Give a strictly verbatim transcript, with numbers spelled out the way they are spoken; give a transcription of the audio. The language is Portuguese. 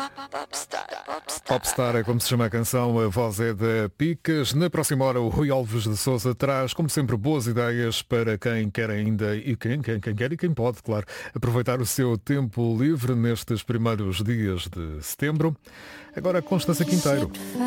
Popstar é como se chama a canção, a voz é da Picas. Na próxima hora, o Rui Alves de Sousa traz, como sempre, boas ideias para quem quer ainda e quem, quem, quem quer e quem pode, claro, aproveitar o seu tempo livre nestes primeiros dias de setembro. Agora, Constância Quinteiro.